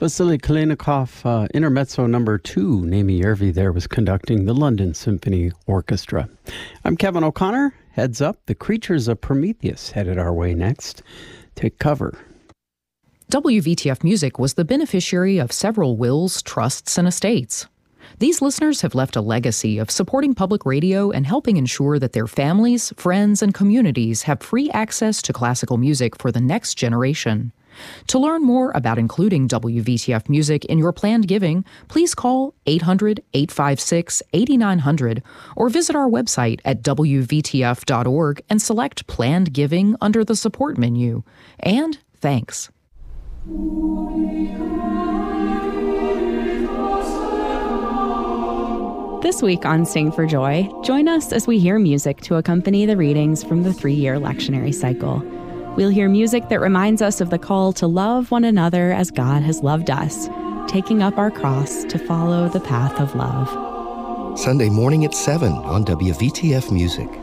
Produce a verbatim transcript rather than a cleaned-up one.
Vasily Kalinikov, uh, Intermezzo number two, Naimi Järvi there was conducting the London Symphony Orchestra. I'm Kevin O'Connor. Heads up, The Creatures of Prometheus headed our way next. Take cover. W V T F Music was the beneficiary of several wills, trusts, and estates. These listeners have left a legacy of supporting public radio and helping ensure that their families, friends, and communities have free access to classical music for the next generation. To learn more about including W V T F Music in your planned giving, please call eight hundred, eight five six, eight nine zero zero or visit our website at w v t f dot org and select Planned Giving under the Support menu. And thanks. This week on Sing for Joy, join us as we hear music to accompany the readings from the three-year lectionary cycle. We'll hear music that reminds us of the call to love one another as God has loved us, taking up our cross to follow the path of love. Sunday morning at seven on W V T F Music.